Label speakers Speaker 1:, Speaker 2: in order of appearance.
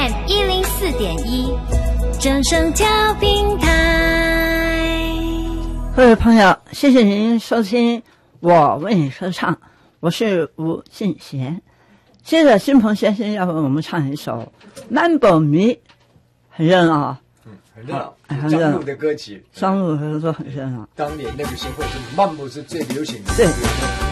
Speaker 1: FM104.1，正声调频台。
Speaker 2: 各位朋友，谢谢您收听我为你说唱，我是吴信贤。接着金鹏先生要为我们唱一首《Mambo Me》，很热闹，
Speaker 3: 很热闹，
Speaker 2: 很热闹
Speaker 3: 张路的歌曲，
Speaker 2: 张路合作很热闹。
Speaker 3: 当年那个协会是 Mambo 是最流行的，
Speaker 2: 对。